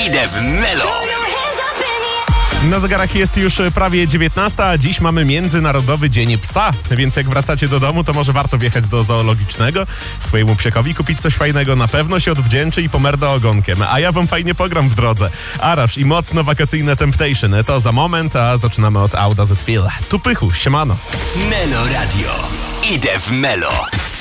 Idę w Melo. Na zegarach jest już prawie 19, a dziś mamy Międzynarodowy Dzień Psa, więc jak wracacie do domu, to może warto wjechać do zoologicznego, swojemu psiekowi kupić coś fajnego, na pewno się odwdzięczy i pomerda ogonkiem. A ja wam fajnie pogram w drodze. Arash i mocno wakacyjne Temptation, to za moment, a zaczynamy od How Does It Feel. Tu Pychu, siemano. Melo Radio. Idę w Melo.